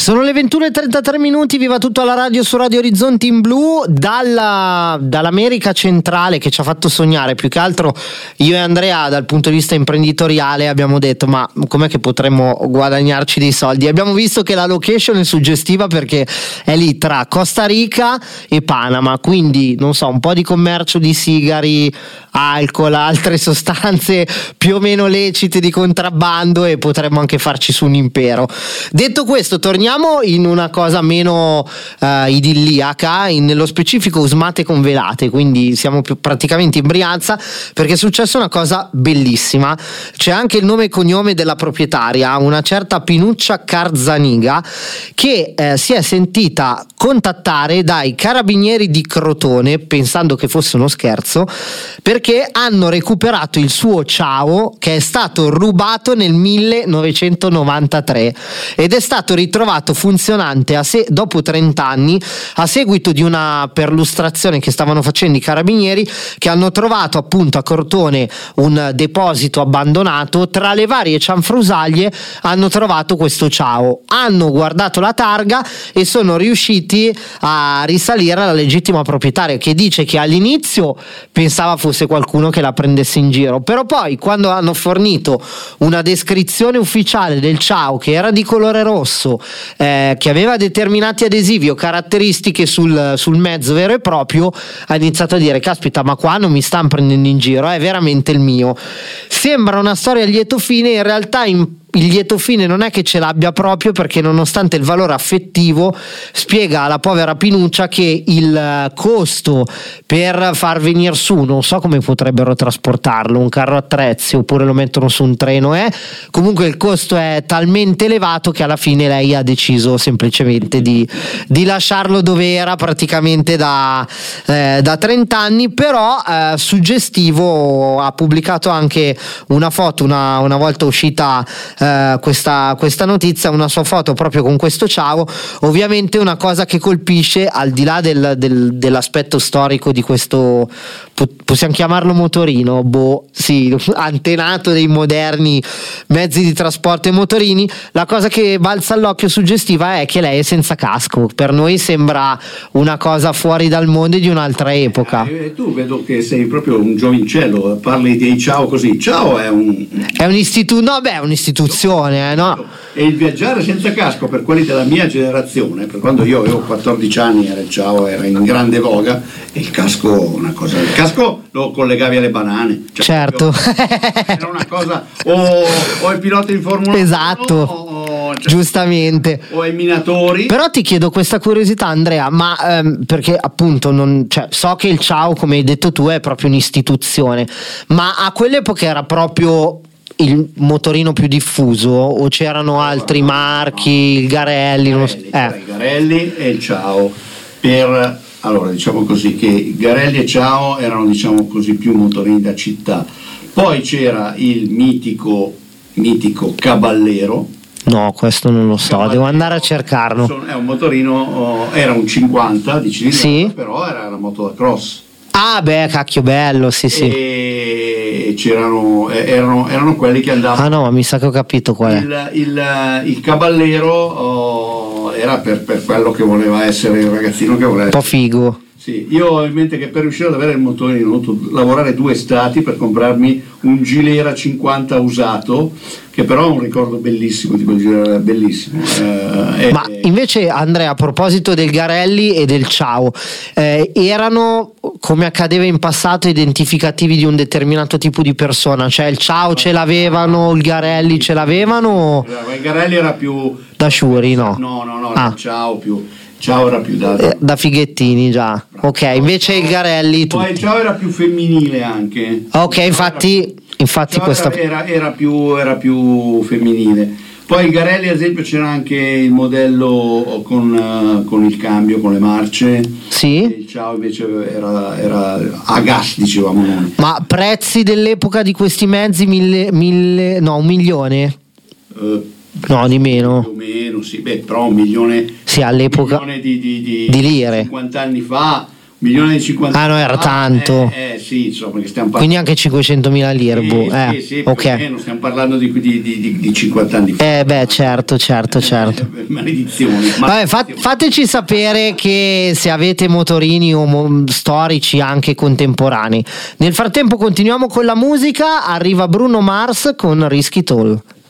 Sono le 21:33, viva tutto alla radio su Radio Orizzonti in Blu dall'America centrale che ci ha fatto sognare. Più che altro io e Andrea dal punto di vista imprenditoriale abbiamo detto ma com'è che potremmo guadagnarci dei soldi. Abbiamo visto che la location è suggestiva perché è lì tra Costa Rica e Panama, quindi non so, un po' di commercio di sigari, alcol, altre sostanze più o meno lecite di contrabbando e potremmo anche farci su un impero. Detto questo, torniamo in una cosa meno idilliaca, nello specifico usmate con velate, quindi siamo praticamente in Brianza perché è successa una cosa bellissima. C'è anche il nome e cognome della proprietaria, una certa Pinuccia Carzaniga, che si è sentita contattare dai carabinieri di Crotone pensando che fosse uno scherzo, perché hanno recuperato il suo ciao che è stato rubato nel 1993 ed è stato ritrovato funzionante dopo 30 anni a seguito di una perlustrazione che stavano facendo i carabinieri, che hanno trovato appunto a Crotone un deposito abbandonato. Tra le varie cianfrusaglie hanno trovato questo ciao, hanno guardato la targa e sono riusciti a risalire alla legittima proprietaria, che dice che all'inizio pensava fosse qualcuno che la prendesse in giro, però poi quando hanno fornito una descrizione ufficiale del ciao che era di colore rosso, che aveva determinati adesivi o caratteristiche sul mezzo vero e proprio, ha iniziato a dire caspita, ma qua non mi stanno prendendo in giro, è veramente il mio. Sembra una storia a lieto fine, in realtà il lieto fine non è che ce l'abbia proprio, perché nonostante il valore affettivo, spiega alla povera Pinuccia che il costo per far venire su, non so come potrebbero trasportarlo, un carro attrezzi oppure lo mettono su un treno, comunque il costo è talmente elevato che alla fine lei ha deciso semplicemente di lasciarlo dove era praticamente da 30 anni. Però suggestivo, ha pubblicato anche una foto una volta uscita questa notizia, una sua foto proprio con questo ciao. Ovviamente una cosa che colpisce, al di là dell'aspetto storico di questo, possiamo chiamarlo motorino, sì, antenato dei moderni mezzi di trasporto e motorini, la cosa che balza all'occhio suggestiva è che lei è senza casco. Per noi sembra una cosa fuori dal mondo e di un'altra epoca. Tu vedo che sei proprio un giovincello, parli dei ciao così. Ciao è un'istituzione, no? E il viaggiare senza casco per quelli della mia generazione, per quando io avevo 14 anni il ciao era in grande voga, e il casco una cosa, il casco lo collegavi alle banane, cioè, certo, era una cosa, o i piloti di Formula 1, esatto, giustamente, o ai minatori. Però ti chiedo questa curiosità, Andrea, ma perché appunto so che il ciao, come hai detto tu, è proprio un'istituzione, ma a quell'epoca era proprio il motorino più diffuso o c'erano altri marchi, il Garelli? Il Garelli e il ciao. Allora diciamo così che il Garelli e ciao erano, diciamo così, più motorini da città. Poi c'era il mitico Caballero. No, questo non lo so, devo andare a cercarlo. È un motorino, era un 50 di cilindrata, sì, però era una moto da cross. Ah beh, cacchio bello, sì. E erano quelli che andavano. Ah no, ma mi sa che ho capito qual è. Il Caballero era per quello che voleva essere, il ragazzino che voleva un po' figo. Sì, io ho in mente che per riuscire ad avere il motorino ho dovuto lavorare 2 estati per comprarmi un Gilera 50 usato, che però è un ricordo bellissimo di quel Gilera, bellissimo. Ma invece, Andrea, a proposito del Garelli e del ciao, erano, come accadeva in passato, identificativi di un determinato tipo di persona? Cioè il ciao ce l'avevano, il Garelli ce l'avevano? Il Garelli era più da Sciuri, no? No, il ciao più. Ciao era più da fighettini, già. Bravo. Ok, invece il Garelli poi il ciao era più femminile anche. Ok, infatti questa era più femminile. Poi il Garelli, ad esempio, c'era anche il modello con il cambio, con le marce. Sì. E il ciao invece era a gas, dicevamo noi. Ma prezzi dell'epoca di questi mezzi, 1 milione? No, di meno. Più o meno, sì, però 1 milione. Sì, all'epoca. 1 milione di lire. 50 anni fa, milione di 50. Ah no, era tanto. Sì, insomma, che stiamo quindi anche 500.000 lire. Sì, ok. Non stiamo parlando di 50 anni fa. Beh, certo. Maledizione. Vabbè, fateci sapere che se avete motorini o storici anche contemporanei. Nel frattempo continuiamo con la musica, arriva Bruno Mars con Risky Tall.